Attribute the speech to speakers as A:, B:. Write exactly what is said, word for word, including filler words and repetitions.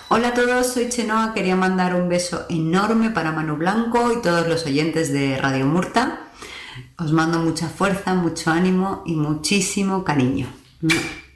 A: Hola a todos, soy Chenoa. Quería mandar un beso enorme para Manu Blanco y todos los oyentes de Radio Murta. Os mando mucha fuerza, mucho ánimo y muchísimo cariño.